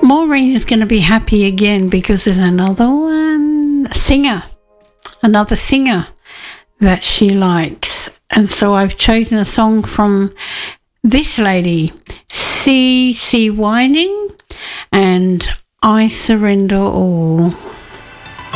Maureen is going to be happy again because there's another singer that she likes. And so I've chosen a song from this lady, C.C. Wining, and I Surrender All.